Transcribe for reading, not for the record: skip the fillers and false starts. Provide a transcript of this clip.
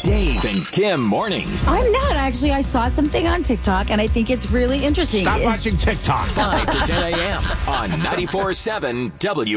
Dave and Kim mornings. I'm not, actually. I saw something on TikTok, and I think it's really interesting. Stop watching TikTok. 5 to 10 a.m. on 94.7 W.